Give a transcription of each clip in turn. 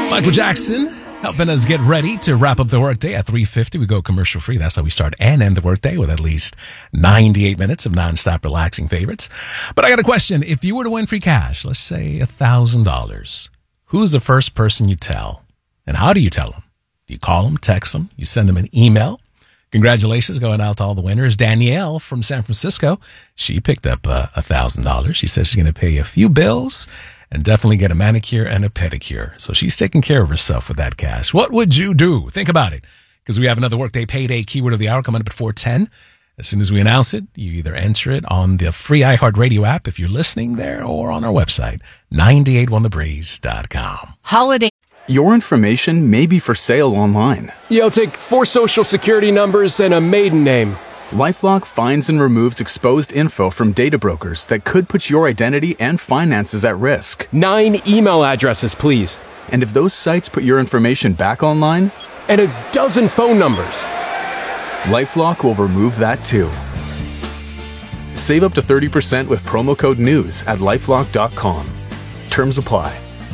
Michael Jackson helping us get ready to wrap up the workday at 3:50. We go commercial free. That's how we start and end the workday with at least 98 minutes of nonstop relaxing favorites. But I got a question. If you were to win free cash, let's say $1,000, who's the first person you tell? And how do you tell them? Do you call them, text them, you send them an email? Congratulations going out to all the winners. Danielle from San Francisco, she picked up $1,000. She says she's going to pay a few bills and definitely get a manicure and a pedicure. So she's taking care of herself with that cash. What would you do? Think about it, because we have another Workday Payday Keyword of the Hour coming up at 4:10. As soon as we announce it, you either enter it on the free iHeartRadio app if you're listening there, or on our website, 981thebreeze.com. Holiday. Your information may be for sale online. You'll take 4 social security numbers and a maiden name. LifeLock finds and removes exposed info from data brokers that could put your identity and finances at risk. 9 email addresses, please. And if those sites put your information back online? And a dozen phone numbers. LifeLock will remove that too. Save up to 30% with promo code NEWS at LifeLock.com. Terms apply.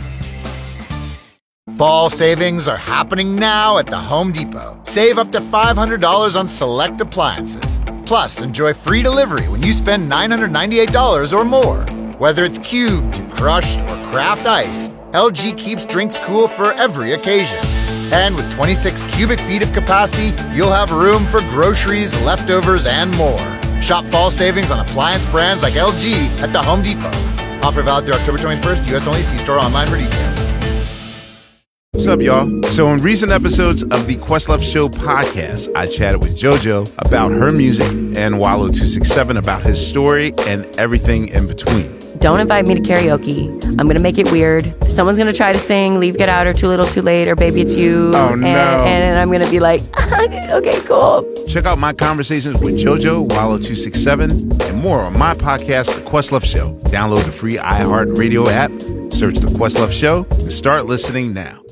Fall savings are happening now at the Home Depot. Save up to $500 on select appliances. Plus, enjoy free delivery when you spend $998 or more. Whether it's cubed, crushed, or craft ice, LG keeps drinks cool for every occasion. And with 26 cubic feet of capacity, you'll have room for groceries, leftovers, and more. Shop fall savings on appliance brands like LG at the Home Depot. Offer valid through October 21st, U.S. only. See store online for details. What's up, y'all? So in recent episodes of the Questlove Show podcast, I chatted with JoJo about her music and Wallo267 about his story and everything in between. Don't invite me to karaoke. I'm going to make it weird. Someone's going to try to sing Leave, Get Out, or Too Little, Too Late, or Baby It's You. Oh, no. And I'm going to be like, okay, cool. Check out my conversations with JoJo, Wallo267, and more on my podcast, The Questlove Show. Download the free iHeartRadio app, search The Questlove Show, and start listening now.